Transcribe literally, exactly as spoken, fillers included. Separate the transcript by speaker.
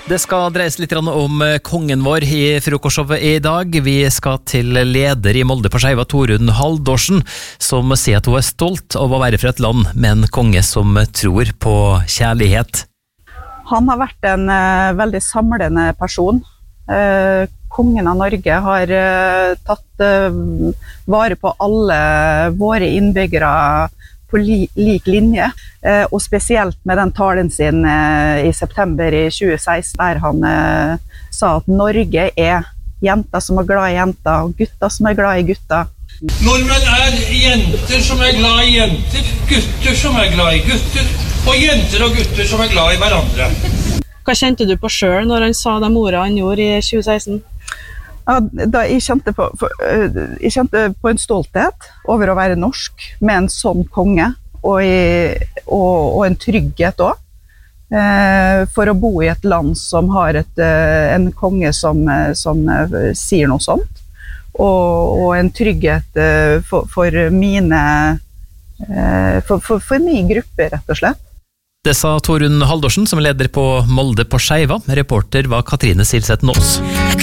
Speaker 1: Det skal dreies litt om kongen vår i frokostshowet i dag. Vi skal til leder i Molde på Skeiva, Torunn Haldorsen, som sier at hun er stolt av å være fra et land med en konge som tror på kjærlighet.
Speaker 2: Han har vært en uh, veldig samlende person. Uh, kongen av Norge har uh, tatt uh, vare på alle våre innbyggere på li lik linje, uh, og spesielt med den talen sin uh, i september i tjue seksten, der han uh, sa at Norge er jenter som er glad i jenter, og gutter som er glad i gutter.
Speaker 3: Nordmenn er jenter som er glad i jenter, gutter som er glad i gutter, og jenter og gutter som er glad i hverandre.
Speaker 4: Hva kjente du på selv når han sa de ordene han gjorde i tjue seksten?
Speaker 2: Ja, da jeg, kjente på, for, jeg kjente på en stolthet over å være norsk med en sånn konge, og, i, og, og en trygghet også, eh, for å bo i et land som har et, en konge som, som sier noe sånt, og, og en trygghet for, for mine for, for, for min gruppe, rett og slett.
Speaker 1: Det sa Torunn Haldorsen, som er leder på Molde på Skeiva. Reporter var Katrine Silseth Nås.